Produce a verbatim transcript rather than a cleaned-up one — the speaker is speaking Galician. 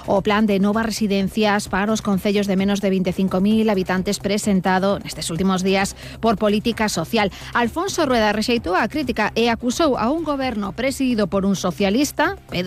o plan de novas residencias para os concellos de menos de veinticinco mil habitantes presentado nestes últimos días por Política Social. Alfonso Rueda rexeitou a crítica e acusou a un goberno presidido por un socialista, Pedro